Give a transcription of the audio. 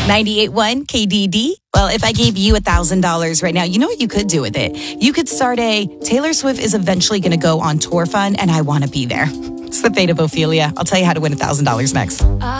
98.1 KDD. Well, if I gave you $1,000 right now, you know what you could do with it? You could start a Taylor Swift is eventually going to go on tour fund, and I want to be there. It's the fate of Ophelia. I'll tell you how to win $1,000 next.